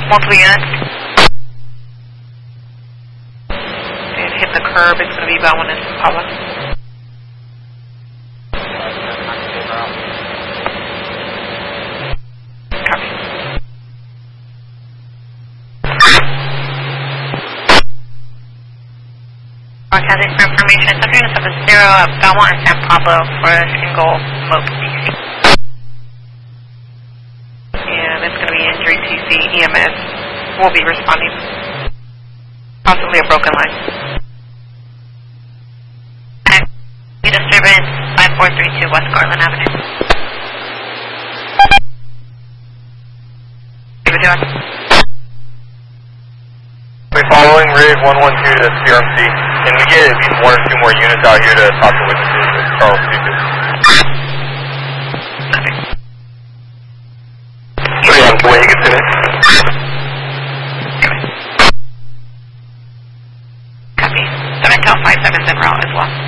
Multiple units. And hit the curb, it's going to be about 1 in Pablo. Copy. Broadcasting for information, some units of the 0 at Belmont and San Pablo for a single mope TC. And it's going to be injury TC, EMS will be responding. Possibly a broken line. Be disturbance 5432 West Garland Avenue. How you doing? We're following Rig 112 to CRMC. Can we get at least 1 or 2 more units out here to talk to witnesses with Charles Lucas? So yeah, can you get to it? Copy. 757's en route as well.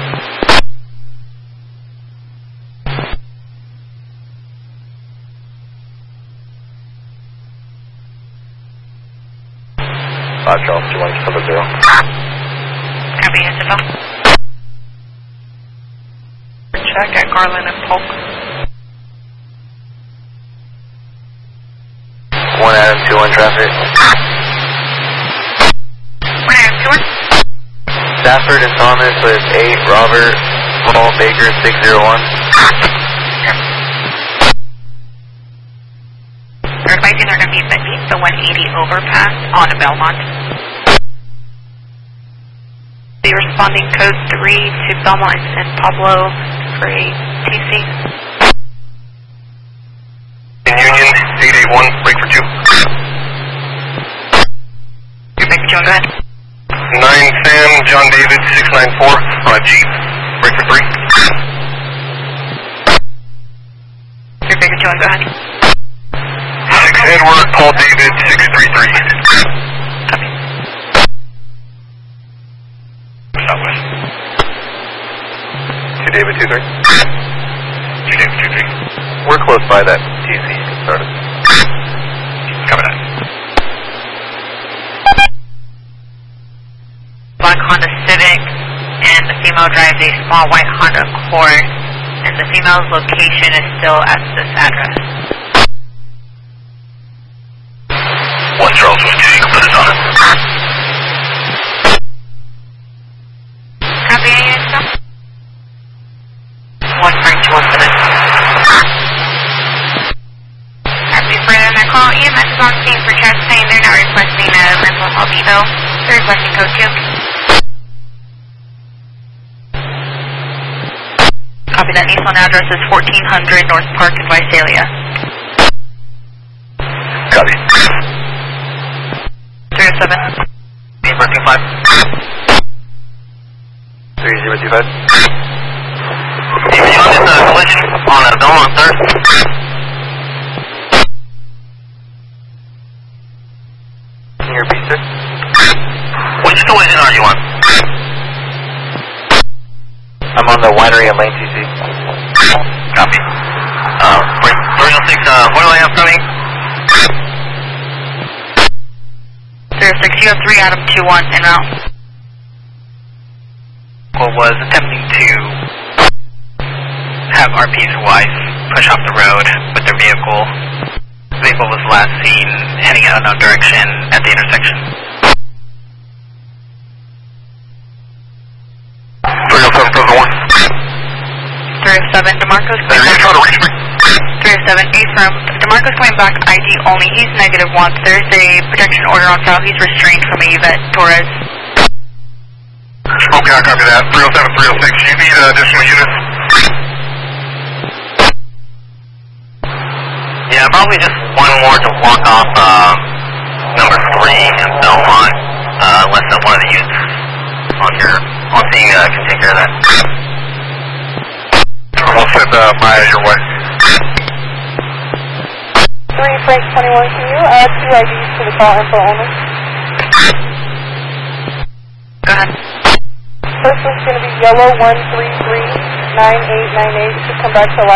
Charles, 2170. Copy, Isabel. Check at Garland and Polk. 1 Adam 21 traffic. 1 Adam 21. Stafford and Thomas with 8, Robert, Paul Baker 601. They're advising they're going to be beneath the 180 overpass on Belmont. The responding code 3 to Belmont and San Pablo for a TC. In Union, 881, break for 2. You're break for 2, go ahead. 9 Sam, John David, 694, Jeep, break for 3. You're break for 2, go ahead. 6 Edward, Paul David, 633. Copy. Southwest. 2 David, 23. 2 David, 23. We're close by that TC. You can start it. Coming in. Black Honda Civic and the female drives a small white Honda Accord, and the female's location is still at this address. 1 Charles, 1 you can put us on it. Copy, Isabel. 1 Frank, 1 minute. Copy, further than call. EMS is on scene for chest pain. They're now requesting a rental Albedo. They're requesting code 2. Copy, that Nissan address is 1400 North Park in Visalia. Copy. 307. Requesting 5. 3025. Even on this collision on a Belmont 3rd. Can you repeat, sir? Which collision are you on? I'm on the winery and lane TC. Copy. 306, what do I have coming? 306, you have 3 Adam 21 en route. Was attempting to have RP's wife push off the road with their vehicle. The vehicle was last seen heading in unknown direction at the intersection. 307, DeMarco's coming back. 307, affirm. DeMarco's coming back ID only. He's -1. There's a protection order on file. He's restrained from a Yvette Torres. Okay, I copy that. 307, 306. You need additional units? Yeah, probably just 1 more to walk off number 3 in Belmont, unless one of the units on here on scene can take care of that. I'll send Maya your way. 3 Frank 21, can you add 2 IDs to the call info only? Go ahead. First one's going to be yellow 1339898. Should come back to